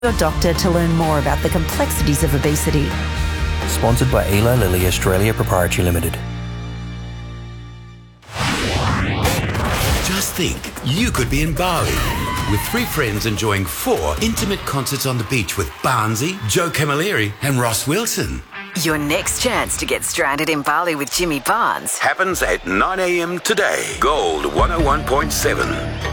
Your doctor to learn more about the complexities of obesity. Sponsored by Eli Lilly Australia Proprietary Limited. Just think, you could be in Bali with 3 friends enjoying 4 intimate concerts on the beach with Barnsey, Joe Camilleri and Ross Wilson. Your next chance to get stranded in Bali with Jimmy Barnes Happens at 9 a.m. today. Gold 101.7.